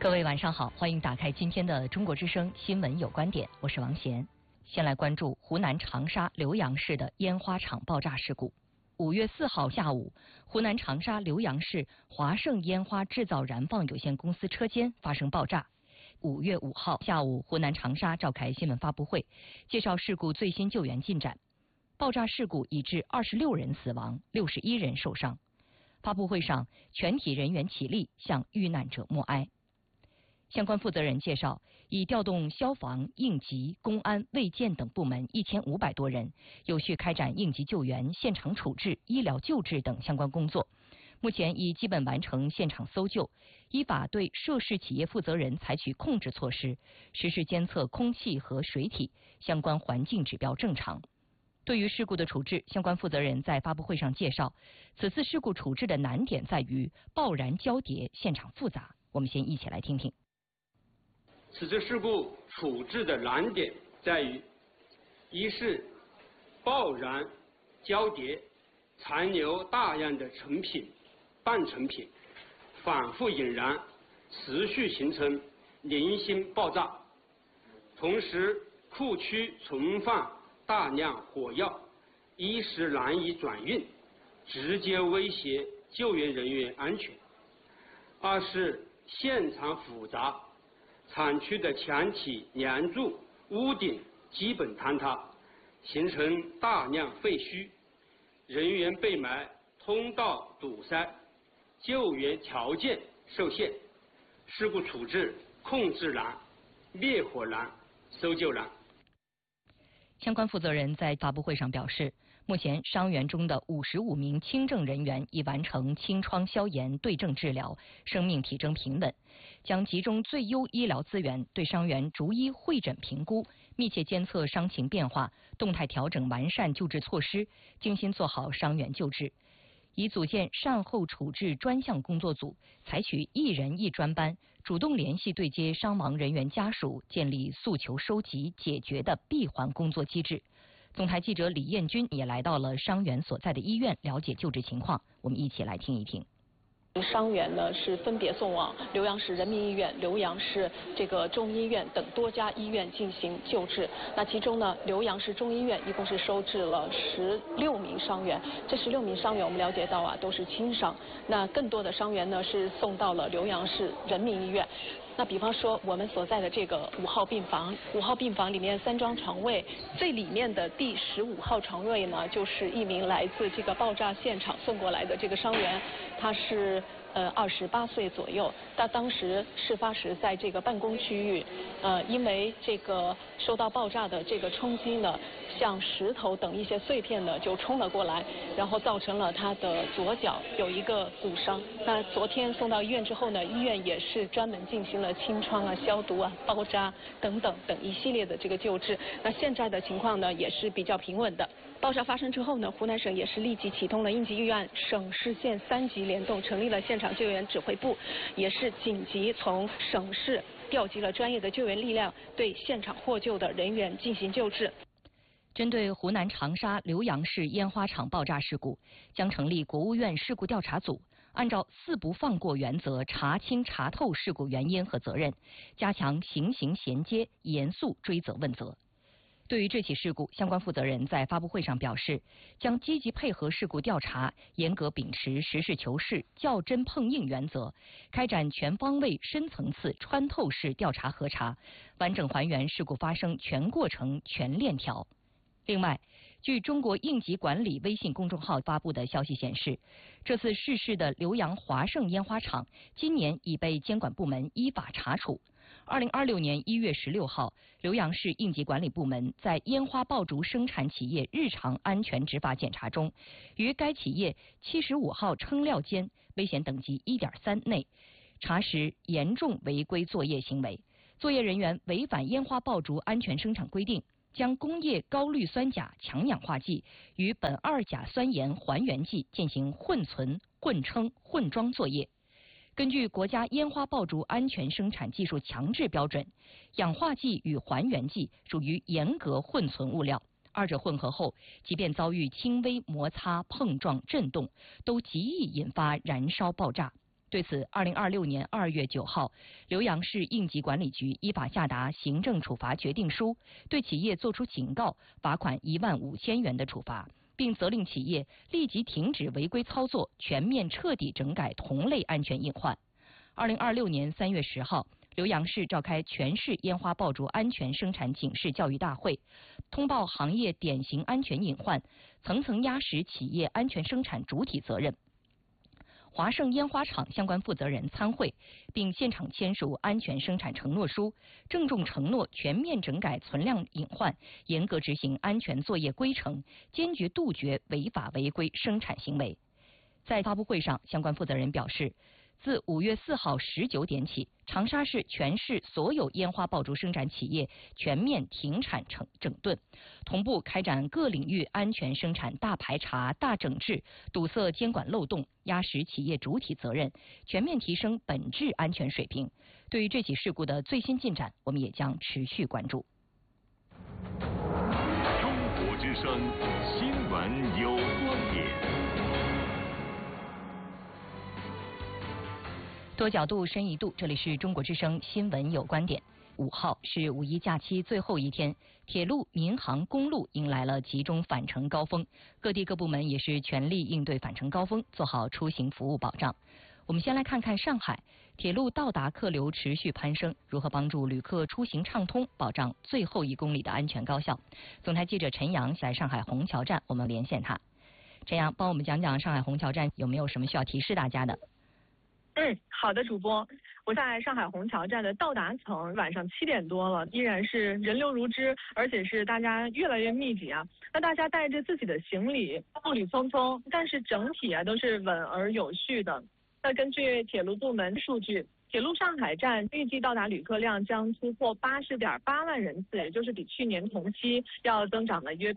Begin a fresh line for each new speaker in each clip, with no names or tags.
各位晚上好，欢迎打开今天的中国之声新闻有观点，我是王贤。先来关注湖南长沙浏阳市的烟花厂爆炸事故。5月4号下午，湖南长沙浏阳市华盛烟花制造燃放有限公司车间发生爆炸。5月5号下午，湖南长沙召开新闻发布会，介绍事故最新救援进展。爆炸事故已致26人死亡，61人受伤。发布会上，全体人员起立向遇难者默哀。相关负责人介绍，已调动消防、应急、公安、卫健等部门1500多人，有序开展应急救援、现场处置、医疗救治等相关工作。目前已基本完成现场搜救，依法对涉事企业负责人采取控制措施，实时监测空气和水体，相关环境指标正常。对于事故的处置，相关负责人在发布会上介绍，此次事故处置的难点在于爆燃交叠，现场复杂。我们先一起来听听。
此次事故处置的难点在于：一是爆燃交叠，残留大量的成品、半成品，反复引燃，持续形成零星爆炸；同时，库区存放大量火药，一时难以转运，直接威胁救援人员安全；二是现场复杂，厂区的墙体、梁柱、屋顶基本坍塌，形成大量废墟，人员被埋，通道堵塞，救援条件受限，事故处置控制难、灭火难、搜救难。
相关负责人在发布会上表示，目前伤员中的55名轻症人员已完成清创消炎对症治疗，生命体征平稳，将集中最优医疗资源对伤员逐一会诊评估，密切监测伤情变化，动态调整完善救治措施，精心做好伤员救治。已组建善后处置专项工作组，采取1人1专班，主动联系对接伤亡人员家属，建立诉求收集解决的闭环工作机制。总台记者李彦军也来到了伤员所在的医院，了解救治情况。我们一起来听一听。
伤员呢是分别送往浏阳市人民医院、浏阳市中医院等多家医院进行救治。那其中呢，浏阳市中医院一共是收治了16名伤员，这16名伤员我们了解到都是轻伤。那更多的伤员呢是送到了浏阳市人民医院。那比方说我们所在的这个5号病房，5号病房里面3张床位，最里面的第15号床位呢，就是一名来自这个爆炸现场送过来的这个伤员，他是28岁左右。他当时事发时在这个办公区域，因为这个受到爆炸的这个冲击呢，像石头等一些碎片呢就冲了过来，然后造成了他的左脚有一个骨伤。那昨天送到医院之后呢，医院也是专门进行了清创消毒包扎等一系列的这个救治。那现在的情况呢也是比较平稳的。爆炸发生之后呢，湖南省也是立即启动了应急预案，省市县3级联动，成立了现场救援指挥部，也是紧急从省市调集了专业的救援力量，对现场获救的人员进行救治。
针对湖南长沙浏阳市烟花厂爆炸事故，将成立国务院事故调查组，按照4不放过原则查清查透事故原因和责任，加强刑刑衔接，严肃追责问责。对于这起事故，相关负责人在发布会上表示，将积极配合事故调查，严格秉持实事求是、较真碰硬原则，开展全方位、深层次、穿透式调查核查，完整还原事故发生全过程、全链条。另外，据中国应急管理微信公众号发布的消息显示，这次逝世的浏阳华盛烟花厂今年已被监管部门依法查处。2026年1月16号，浏阳市应急管理部门在烟花爆竹生产企业日常安全执法检查中，于该企业75号称料间危险等级1.3内查实严重违规作业行为，作业人员违反烟花爆竹安全生产规定，将工业高氯酸钾强氧化剂与苯二甲酸盐还原剂进行混存、混称、混装作业。根据国家烟花爆竹安全生产技术强制标准，氧化剂与还原剂属于严格混存物料，二者混合后，即便遭遇轻微摩擦、碰撞、震动，都极易引发燃烧爆炸。 对此，2026年2月9号，浏阳市应急管理局依法下达行政处罚决定书，对企业作出警告、罚款15000元的处罚，并责令企业立即停止违规操作，全面彻底整改同类安全隐患。2026年3月10号，浏阳市召开全市烟花爆竹安全生产警示教育大会，通报行业典型安全隐患，层层压实企业安全生产主体责任。华盛烟花厂相关负责人参会，并现场签署安全生产承诺书，郑重承诺全面整改存量隐患，严格执行安全作业规程，坚决杜绝违法违规生产行为。在发布会上，相关负责人表示，自5月4号19点起，长沙市全市所有烟花爆竹生产企业全面停产整顿，同步开展各领域安全生产大排查、大整治，堵塞监管漏洞，压实企业主体责任，全面提升本质安全水平。对于这起事故的最新进展，我们也将持续关注。
中国之声新闻有观点。
多角度，深一度，这里是中国之声新闻有观点。5号是五一假期最后一天，铁路、民航、公路迎来了集中返程高峰，各地各部门也是全力应对返程高峰，做好出行服务保障。我们先来看看上海，铁路到达客流持续攀升，如何帮助旅客出行畅通，保障最后1公里的安全高效？总台记者陈阳在上海虹桥站，我们连线他。陈阳，帮我们讲讲上海虹桥站有没有什么需要提示大家的？
好的，主播，我在上海虹桥站的到达层，晚上7点多了，依然是人流如织，而且是大家越来越密集啊。那大家带着自己的行李，步履匆匆，但是整体都是稳而有序的。那根据铁路部门数据，铁路上海站预计到达旅客量将突破80.8万人次，也就是比去年同期要增长了约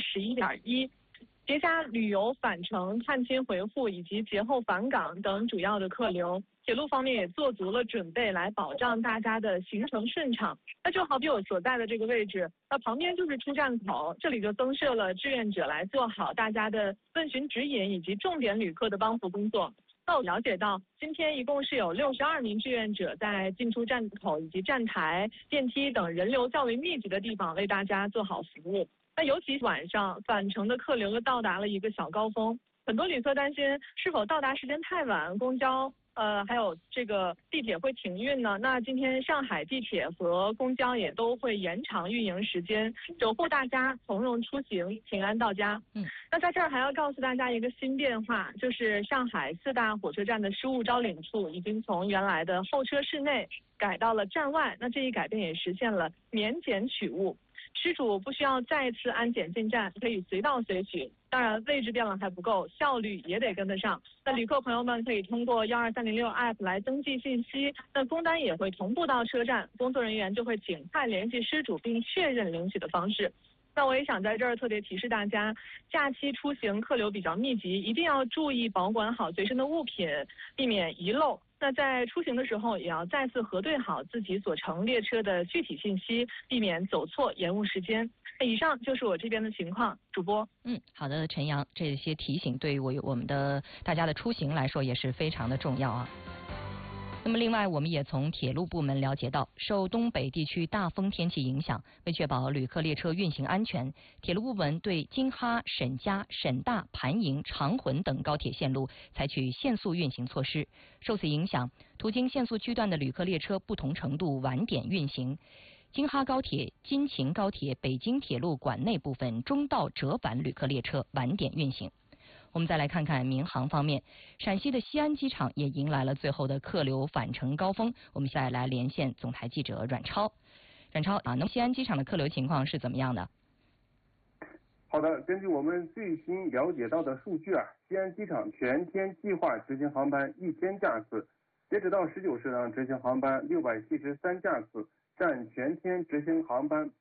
11.1%。叠加旅游返程、探亲回沪以及节后返岗等主要的客流，铁路方面也做足了准备来保障大家的行程顺畅。那就好比我所在的这个位置，那旁边就是出站口，这里就增设了志愿者来做好大家的问询指引以及重点旅客的帮扶工作。那我了解到，今天一共是有62名志愿者在进出站口以及站台、电梯等人流较为密集的地方为大家做好服务。那尤其晚上返程的客流到达了一个小高峰，很多旅客担心是否到达时间太晚，公交还有这个地铁会停运呢？那今天上海地铁和公交也都会延长运营时间，守护大家从容出行，平安到家。那在这儿还要告诉大家一个新变化，就是上海4大火车站的失物招领处已经从原来的候车室内改到了站外，那这一改变也实现了免检取物。失主不需要再次安检进站，可以随到随取。当然，位置变了还不够，效率也得跟得上。那旅客朋友们可以通过12306 app 来登记信息，那工单也会同步到车站，工作人员就会尽快联系失主并确认领取的方式。那我也想在这儿特别提示大家，假期出行客流比较密集，一定要注意保管好随身的物品，避免遗漏。那在出行的时候，也要再次核对好自己所乘列车的具体信息，避免走错、延误时间。以上就是我这边的情况，主播。
好的，陈阳，这些提醒对于我们的大家的出行来说也是非常的重要啊。那么另外，我们也从铁路部门了解到，受东北地区大风天气影响，为确保旅客列车运行安全，铁路部门对京哈、沈嘉、沈大、盘营、长浑等高铁线路采取限速运行措施。受此影响，途经限速区段的旅客列车不同程度晚点运行。京哈高铁、京秦高铁、北京铁路管内部分中道折返旅客列车晚点运行。我们再来看看民航方面，陕西的西安机场也迎来了最后的客流返程高峰。我们现在来连线总台记者阮超。阮超那么西安机场的客流情况是怎么样的？
好的，根据我们最新了解到的数据西安机场全天计划执行航班1000架次，截止到19时执行航班673架次，占全天执行航班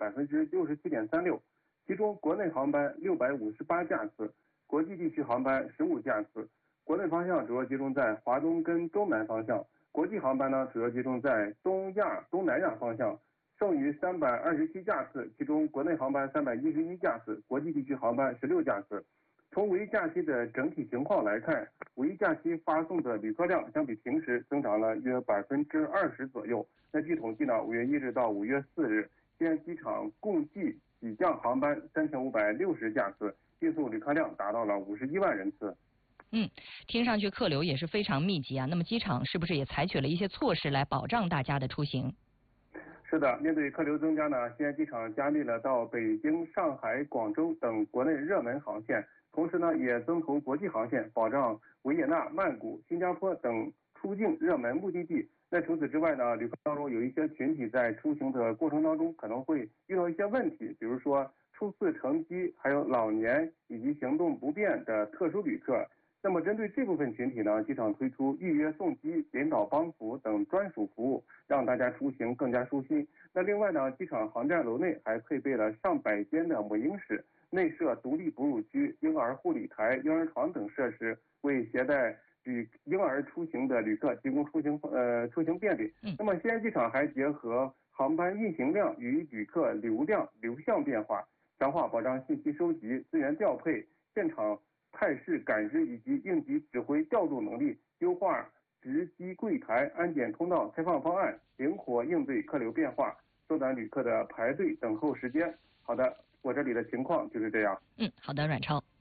67.36%，其中国内航班658架次，国际地区航班15架次。国内方向主要集中在华东跟中南方向，国际航班主要集中在东亚、东南亚方向。剩余327架次，其中国内航班311架次，国际地区航班16架次。 从五一假期的整体情况来看，五一假期发送的旅客量相比平时增长了约20%左右。那据统计呢，5月1日到5月4日，西安机场共计起降航班3560架次，运送旅客量达到了51万人次。
听上去客流也是非常密集啊。那么机场是不是也采取了一些措施来保障大家的出行？
是的，面对客流增加呢，西安机场加密了到北京、上海、广州等国内热门航线，同时呢也增投国际航线，保障维也纳、曼谷、新加坡等出境热门目的地。那除此之外呢，旅客当中有一些群体在出行的过程当中可能会遇到一些问题，比如说初次乘机，还有老年以及行动不便的特殊旅客。那么针对这部分群体呢，机场推出预约送机、领导帮扶等专属服务，让大家出行更加舒心。那另外呢，机场航站楼内还配备了上百间的母婴室，内设独立哺乳区、婴儿护理台、婴儿床等设施，为携带婴儿出行的旅客提供出行便利。那么西安机场还结合航班运行量与旅客流量流向变化，强化保障信息收集、资源调配、现场态势感知以及应急指挥调度能力，优化值机柜台、安检通道开放方案，灵活应对客流变化，缩短旅客的排队等候时间。好的，我这里的情况就是这样。
好的，阮超。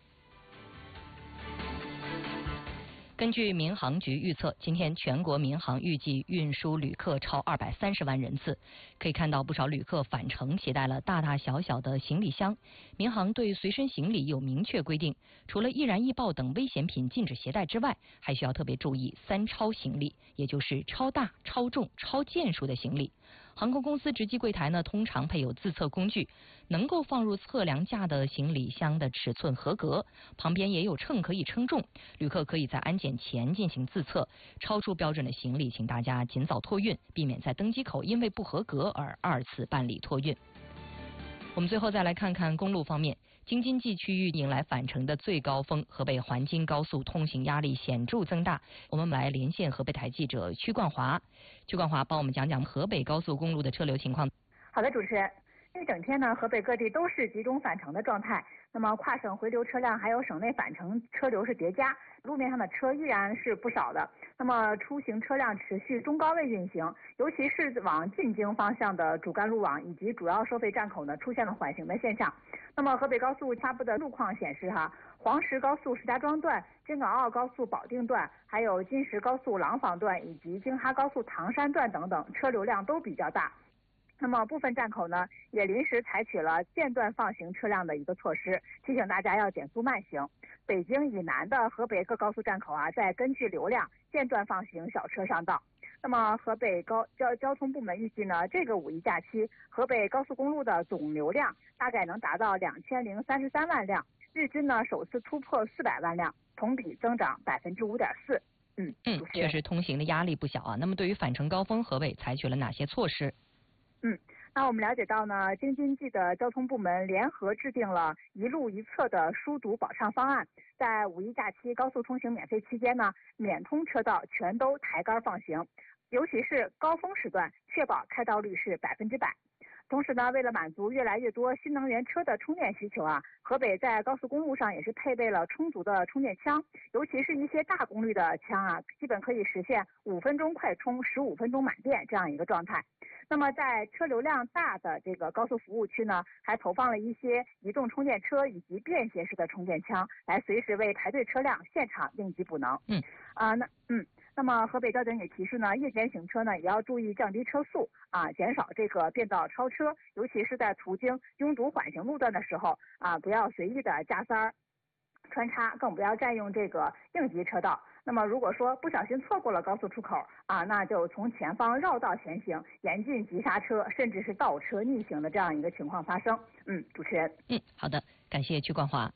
根据民航局预测，今天全国民航预计运输旅客超230万人次。可以看到，不少旅客返程携带了大大小小的行李箱。民航对随身行李有明确规定，除了易燃易爆等危险品禁止携带之外，还需要特别注意3超行李，也就是超大、超重、超件数的行李。航空公司值机柜台呢，通常配有自测工具，能够放入测量架的行李箱的尺寸合格，旁边也有秤可以称重。旅客可以在安检前进行自测，超出标准的行李，请大家尽早托运，避免在登机口因为不合格而2次办理托运。我们最后再来看看公路方面，京津冀区域迎来返程的最高峰，河北环京高速通行压力显著增大。我们来连线河北台记者曲冠华，曲冠华帮我们讲讲河北高速公路的车流情况。
好的，主持人。一整天呢，河北各地都是集中返程的状态。那么跨省回流车辆还有省内返程车流是叠加，路面上的车依然是不少的。那么出行车辆持续中高位运行，尤其是往进京方向的主干路网以及主要收费站口呢，出现了缓行的现象。那么河北高速发布的路况显示黄石高速石家庄段、京港澳高速保定段，还有金石高速廊坊段以及京哈高速唐山段等等，车流量都比较大。那么部分站口呢，也临时采取了间断放行车辆的一个措施，提醒大家要减速慢行。北京以南的河北各高速站口再根据流量间断放行小车上道。那么河北交通部门预计呢，这个五一假期河北高速公路的总流量大概能达到2033万辆，日均呢首次突破400万辆，同比增长5.4%。
确实通行的压力不小啊。那么对于返程高峰，河北采取了哪些措施？
那我们了解到呢，京津冀的交通部门联合制定了一路一测的疏堵保畅方案，在五一假期高速通行免费期间呢，免通车道全都抬杆放行，尤其是高峰时段，确保开道率是100%。同时呢，为了满足越来越多新能源车的充电需求河北在高速公路上也是配备了充足的充电枪，尤其是一些大功率的枪基本可以实现5分钟快充、15分钟满电这样一个状态。那么在车流量大的这个高速服务区呢，还投放了一些移动充电车以及便携式的充电枪，来随时为排队车辆现场应急补能。那么河北交警也提示呢，夜间行车呢也要注意降低车速减少这个变道超车，尤其是在途经拥堵缓行路段的时候不要随意的加塞儿穿插，更不要占用这个应急车道。那么如果说不小心错过了高速出口那就从前方绕道前行，严禁急刹车，甚至是倒车逆行的这样一个情况发生。主持人。
好的，感谢曲冠华。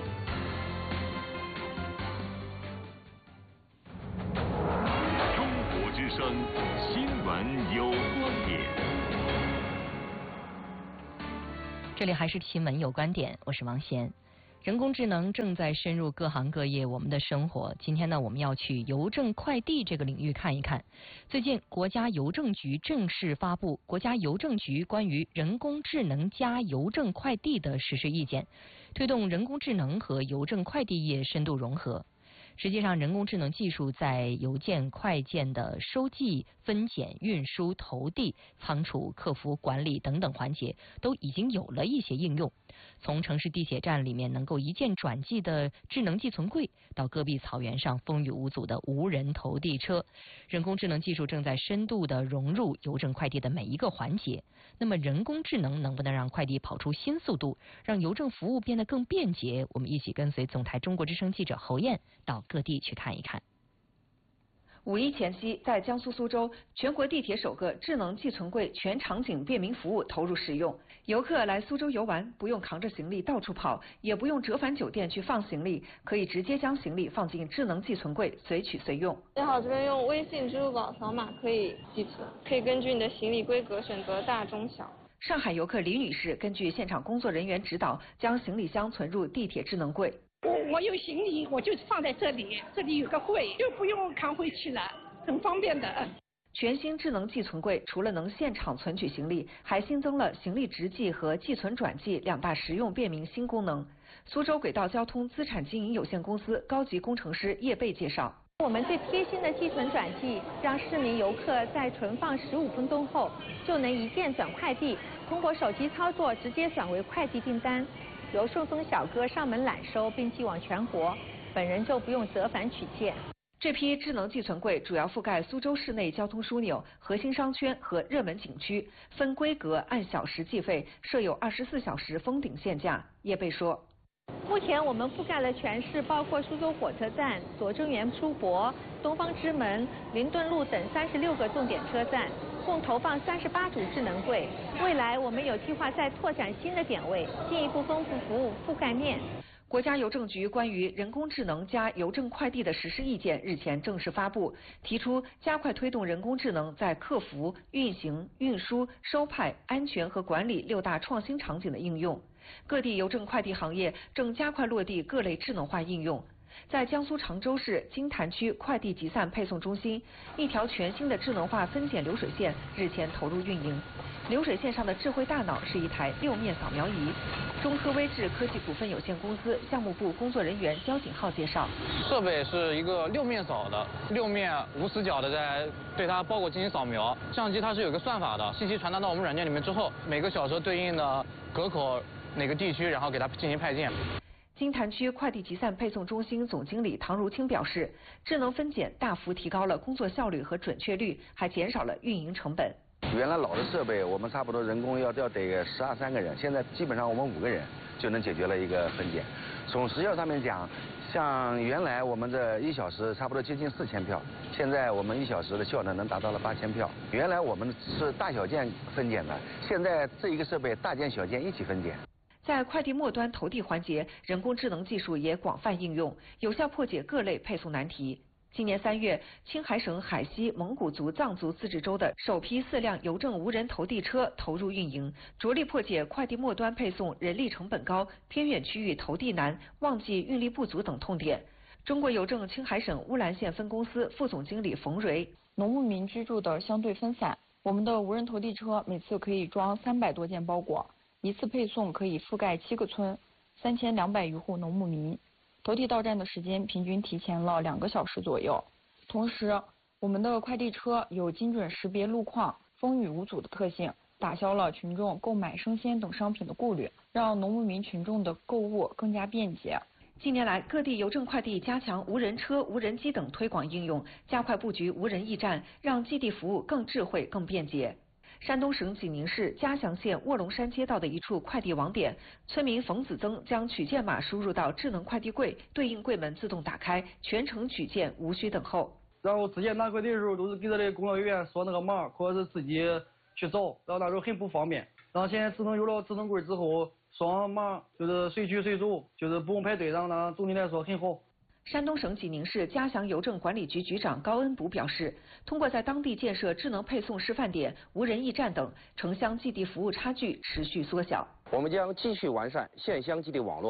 中国之声新闻有观点，
这里还是新闻有观点，我是王贤。 人工智能正在深入各行各业我们的生活。今天呢，我们要去邮政快递这个领域看一看。最近，国家邮政局正式发布《国家邮政局关于人工智能加邮政快递的实施意见》，推动人工智能和邮政快递业深度融合。实际上，人工智能技术在邮件、快件的收寄、分拣、运输、投递、仓储、客服、管理等等环节都已经有了一些应用。从城市地铁站里面能够一键转寄的智能寄存柜，到戈壁草原上风雨无阻的无人投递车，人工智能技术正在深度的融入邮政快递的每一个环节。那么，人工智能能不能让快递跑出新速度，让邮政服务变得更便捷？我们一起跟随总台中国之声记者侯燕到各地去看一看。
五一前夕，在江苏苏州，全国地铁首个智能寄存柜全场景便民服务投入使用。游客来苏州游玩，不用扛着行李到处跑，也不用折返酒店去放行李，可以直接将行李放进智能寄存柜，随取随用。
最好这边用微信、支付宝扫码可以寄存，可以根据你的行李规格选择大、中、小。
上海游客李女士根据现场工作人员指导，将行李箱存入地铁智能柜。
我有行李，我就放在这里，这里有个柜，就不用扛回去了，很方便的。
全新智能寄存柜除了能现场存取行李，还新增了行李直寄和寄存转寄两大实用便民新功能。苏州轨道交通资产经营有限公司高级工程师叶贝介绍，
我们最贴心的寄存转寄，让市民游客在存放15分钟后就能一键转快递，通过手机操作直接转为快递订单，由顺丰小哥上门揽收并寄往全国，本人就不用折返取件。
这批智能寄存柜主要覆盖苏州市内交通枢纽、核心商圈和热门景区，分规格按小时计费，设有24小时封顶限价。叶贝说，
目前我们覆盖了全市包括苏州火车站、左正园书博、东方之门、林顿路等36个重点车站，共投放38组智能柜。未来我们有计划再拓展新的点位，进一步丰富服务覆盖面。
国家邮政局关于人工智能加邮政快递的实施意见日前正式发布，提出加快推动人工智能在客服、运行、运输、收派、安全和管理6大创新场景的应用。各地邮政快递行业正加快落地各类智能化应用。在江苏常州市金坛区快递集散配送中心，一条全新的智能化分拣流水线日前投入运营。流水线上的智慧大脑是一台6面扫描仪。中科微智科技股份有限公司项目部工作人员焦景浩介绍，
设备是一个6面扫的，6面无死角的在对它包裹进行扫描。相机它是有个算法的，信息传达到我们软件里面之后，每个小时对应的隔口哪个地区，然后给它进行派件。
金坛区快递集散配送中心总经理唐如清表示，智能分拣大幅提高了工作效率和准确率，还减少了运营成本。
原来老的设备，我们差不多人工要得12-13个人，现在基本上我们5个人就能解决了一个分拣。从时效上面讲，像原来我们这1小时差不多接近4000票，现在我们1小时的效能能达到了8000票。原来我们是大小件分拣的，现在这一个设备大件小件一起分拣。
在快递末端投递环节，人工智能技术也广泛应用，有效破解各类配送难题。今年3月，青海省海西蒙古族藏族自治州的首批4辆邮政无人投递车投入运营，着力破解快递末端配送人力成本高、偏远区域投递难、旺季运力不足等痛点。中国邮政青海省乌兰县分公司副总经理冯蕊，
农牧民居住的相对分散，我们的无人投递车每次可以装300多件包裹，一次配送可以覆盖7个村，3200余户农牧民。投递到站的时间平均提前了2个小时左右。同时，我们的快递车有精准识别路况、风雨无阻的特性，打消了群众购买生鲜等商品的顾虑，让农牧民群众的购物更加便捷。
近年来，各地邮政快递加强无人车、无人机等推广应用，加快布局无人驿站，让寄递服务更智慧、更便捷。山东省济宁市嘉祥县卧龙山街道的一处快递网点，村民冯子增将取件码输入到智能快递柜，对应柜门自动打开，全程取件无需等候。
然后之前拿快递的时候都是给这里工作人员说那个码，或者是自己去找，然后那时候很不方便。然后现在有了智能柜之后，双码就是随取随走，就是不用排队，让那总体来说很好。
山东省济宁市嘉祥邮政管理局局长高恩卜表示，通过在当地建设智能配送示范点、无人驿站等，城乡寄递服务差距持续缩小。
我们将继续完善县乡寄递网络，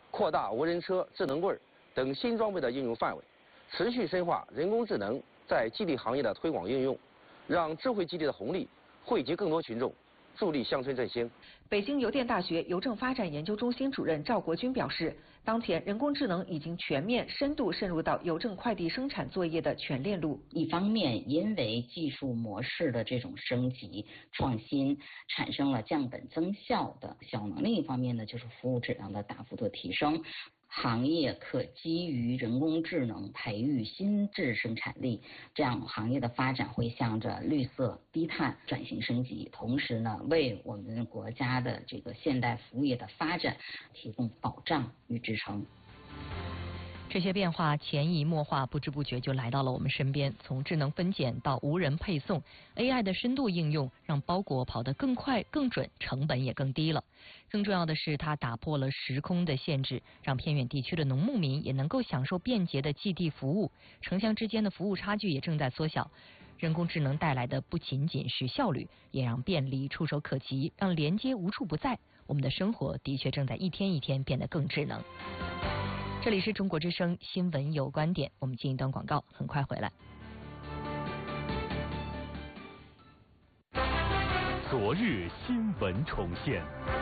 扩大无人车、智能柜等新装备的应用范围，持续深化人工智能在基地行业的推广应用，让智慧基地的红利惠及更多群众，助力乡村振兴。
北京邮电大学邮政发展研究中心主任赵国军表示，当前人工智能已经全面深度渗入到邮政快递生产作业的全链路。
一方面，因为技术模式的这种升级创新，产生了降本增效的效能；另一方面呢，就是服务质量的大幅度提升。行业可基于人工智能培育新质生产力，这样行业的发展会向着绿色低碳转型升级，同时呢，为我们国家的这个现代服务业的发展提供保障与支撑。
这些变化潜移默化，不知不觉就来到了我们身边。从智能分拣到无人配送 ，AI 的深度应用让包裹跑得更快、更准，成本也更低了。更重要的是，它打破了时空的限制，让偏远地区的农牧民也能够享受便捷的寄递服务，城乡之间的服务差距也正在缩小。人工智能带来的不仅仅是效率，也让便利触手可及，让连接无处不在。我们的生活的确正在一天一天变得更智能。这里是中国之声新闻有观点，我们进一段广告，很快回来。
昨日新闻重现。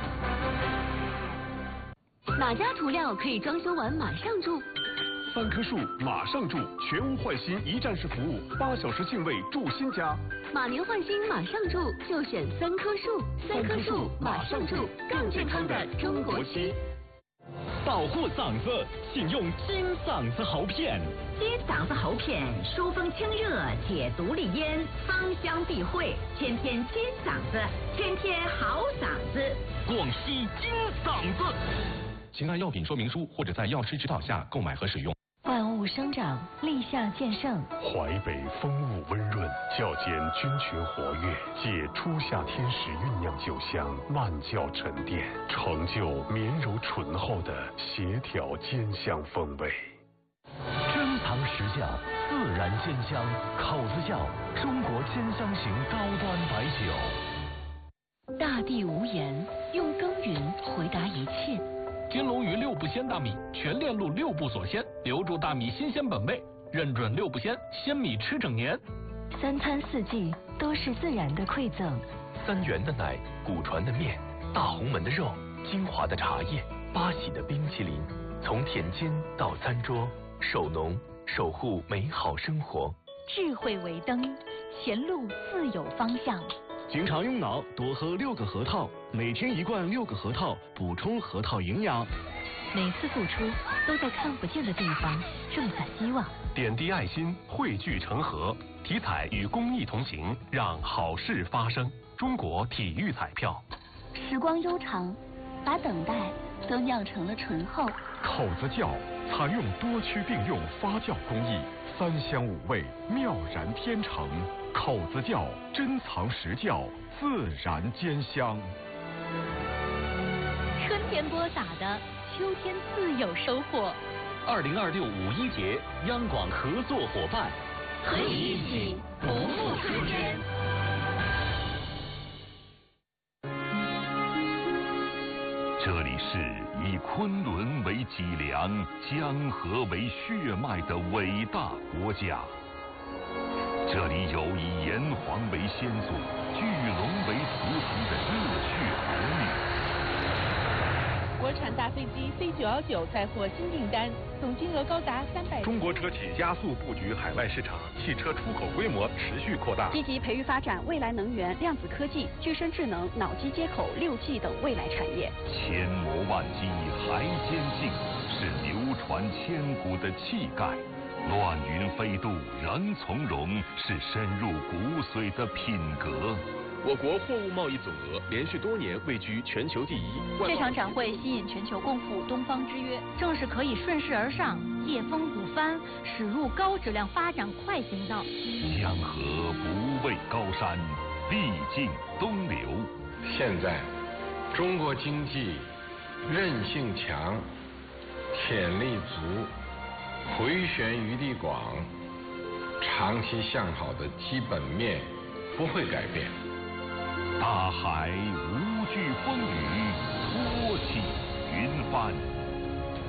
哪家涂料可以装修完马上住
？3棵树马上住，全屋换新一站式服务，8小时净位住新家。
马年换新马上住，就选3棵树。3棵树马上住，更健康的中国区。
保护嗓子，请用金嗓子喉片。
金嗓子喉片疏风清热，解毒利咽，芳香避秽，天天金嗓子，天天好嗓子。
广西金嗓子。请按药品说明书或者在药师指导下购买和使用。
万物生长，立夏渐盛。
淮北风物温润，较见菌群活跃，借初夏天时酝酿酒香，慢酵沉淀，成就绵柔醇厚的协调兼香风味。
珍藏实窖，自然兼香，口子窖，中国兼香型高端白酒。
大地无言，用耕耘回答一切。
金龙鱼6步鲜大米，全链路6步锁鲜，留住大米新鲜本味，认准6步鲜，鲜米吃整年。
3餐4季都是自然的馈赠。
3元的奶，古传的面，大红门的肉，金华的茶叶，八喜的冰淇淋，从田间到餐桌，守农守护美好生活。
智慧为灯，前路自有方向。
经常用脑，多喝6个核桃，每天1罐6个核桃，补充核桃营养。
每次付出都在看不见的地方种下希望。
点滴爱心，汇聚成河，体彩与公益同行，让好事发生。中国体育彩票。
时光悠长，把等待都酿成了醇厚。
口子窖采用多区并用发酵工艺，3香5味，妙然天成。口子窖珍藏实窖，自然兼香。
春天播撒的，秋天自有收获。
2026五一节，央广合作伙伴，
和你一起不负春天。
这里是以昆仑为脊梁、江河为血脉的伟大国家。这里有以炎黄为先祖、巨龙为图腾的热血儿女。
国产大飞机C919载获新订单，总金额高达300。
中国车企加速布局海外市场，汽车出口规模持续扩大。
积极培育发展未来能源、量子科技、具身智能、脑机接口、6G 等未来产业。
千磨万击还坚劲，是流传千古的气概。乱云飞渡仍从容，是深入骨髓的品格。
我国货物贸易总额连续多年位居全球第1。
这场展会吸引全球共赴东方之约，正是可以顺势而上、借风鼓帆，驶入高质量发展快行道。
江河不畏高山，历尽东流。
现在，中国经济韧性强，潜力足，回旋余地广，长期向好的基本面不会改变。
大海无惧风雨，托起云帆。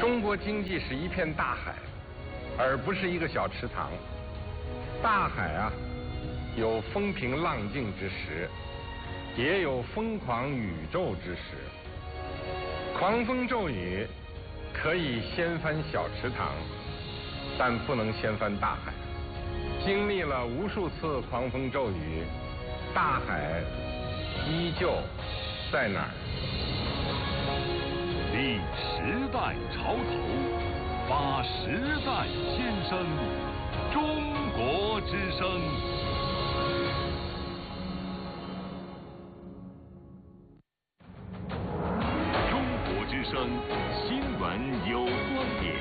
中国经济是一片大海，而不是一个小池塘。大海啊，有风平浪静之时，也有疯狂宇宙之时。狂风骤雨可以掀翻小池塘，但不能掀翻大海。经历了无数次狂风骤雨，大海依旧在哪儿？
立时代潮头，把时代先声。中国之声。中国之声新闻有观点。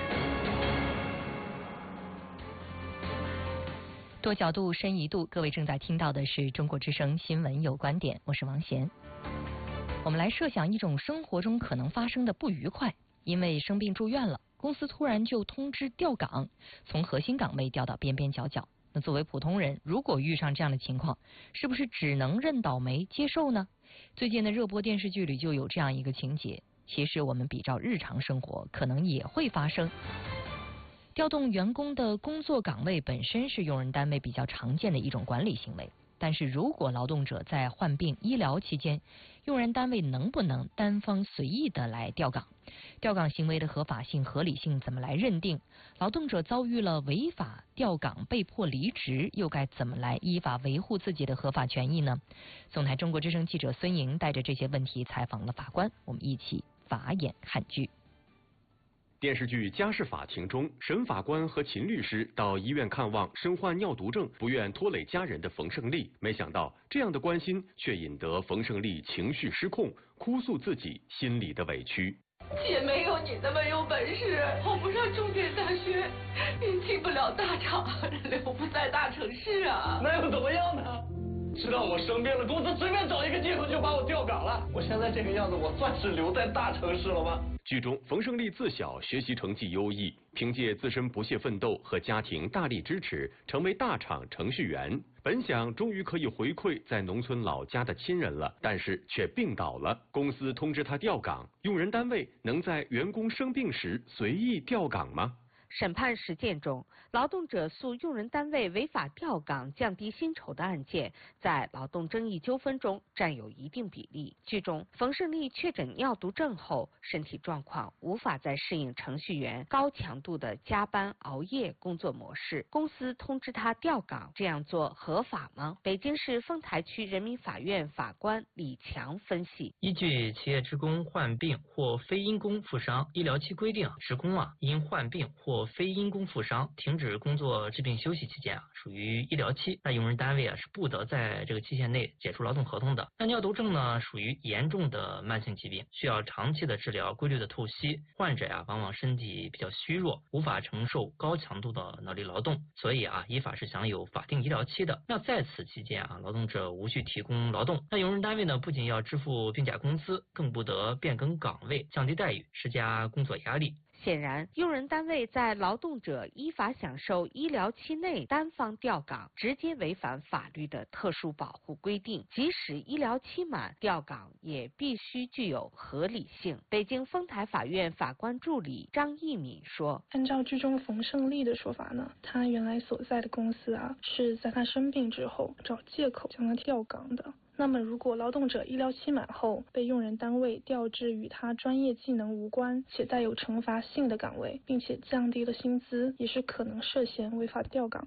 多角度，深一度。各位正在听到的是中国之声新闻有观点，我是王贤。我们来设想一种生活中可能发生的不愉快，因为生病住院了，公司突然就通知调岗，从核心岗位调到边边角角。那作为普通人，如果遇上这样的情况，是不是只能认倒霉接受呢？最近的热播电视剧里就有这样一个情节，其实我们比照日常生活，可能也会发生。调动员工的工作岗位本身是用人单位比较常见的一种管理行为，但是如果劳动者在患病医疗期间，用人单位能不能单方随意的来调岗？调岗行为的合法性、合理性怎么来认定？劳动者遭遇了违法调岗被迫离职，又该怎么来依法维护自己的合法权益呢？总台中国之声记者孙莹带着这些问题采访了法官，我们一起法眼看剧。
电视剧《家事法庭》中，沈法官和秦律师到医院看望身患尿毒症、不愿拖累家人的冯胜利，没想到这样的关心却引得冯胜利情绪失控，哭诉自己心里的委屈。
姐没有你那么有本事，考不上重点大学，也进不了大厂，留不在大城市啊。
那又怎么样呢？知道我生病了，公司随便找一个借口就把我调岗了。我现在这个样子，我算是留在大城市了吗？
剧中，冯胜利自小学习成绩优异，凭借自身不懈奋斗和家庭大力支持，成为大厂程序员。本想终于可以回馈在农村老家的亲人了，但是却病倒了。公司通知他调岗，用人单位能在员工生病时随意调岗吗？
审判实践中，劳动者诉用人单位违法调岗降低薪酬的案件，在劳动争议纠纷中占有一定比例。剧中，冯胜利确诊尿毒症后，身体状况无法再适应程序员高强度的加班熬夜工作模式，公司通知他调岗，这样做合法吗？北京市丰台区人民法院法官李强分析：
依据企业职工患病或非因公负伤医疗期规定，职工因患病或非因公负伤停止工作治病休息期间属于医疗期，那用人单位是不得在这个期限内解除劳动合同的。那尿毒症呢，属于严重的慢性疾病，需要长期的治疗、规律的透析。患者往往身体比较虚弱，无法承受高强度的脑力劳动，所以依法是享有法定医疗期的。那在此期间劳动者无需提供劳动。那用人单位呢，不仅要支付病假工资，更不得变更岗位、降低待遇、施加工作压力。
显然，用人单位在劳动者依法享受医疗期内单方调岗，直接违反法律的特殊保护规定。即使医疗期满，调岗也必须具有合理性。北京丰台法院法官助理张一敏说：“
按照剧中冯胜利的说法呢，他原来所在的公司是在他生病之后找借口将他调岗的。那么，如果劳动者医疗期满后被用人单位调至与他专业技能无关且带有惩罚性的岗位，并且降低了薪资，也是可能涉嫌违法调岗。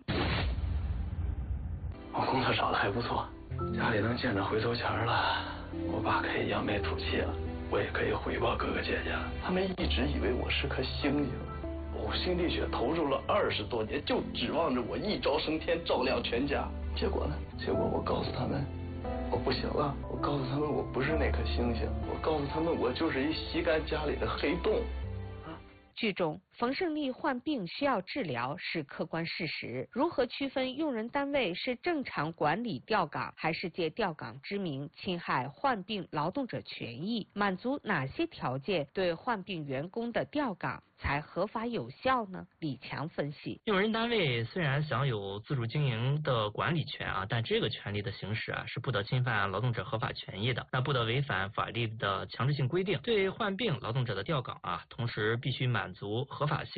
我工作找的还不错，家里能见着回头钱了，我爸可以扬眉吐气了，我也可以回报哥哥姐姐了。他们一直以为我是颗星星，呕心沥血投入了20多年，就指望着我一朝升天，照亮全家。结果呢？结果我告诉他们，我不行了，我告诉他们我不是那颗星星，我告诉他们我就是一吸干家里的黑洞。
剧中， 冯胜利患病需要治疗是客观事实，如何区分用人单位是正常管理调岗，还是借调岗之名侵害患病劳动者权益？满足哪些条件对患病员工的调岗才合法有效呢？李强分析，
用人单位虽然享有自主经营的管理权但这个权利的行使是不得侵犯劳动者合法权益的，那不得违反法律的强制性规定。对患病劳动者的调岗同时必须满足合法性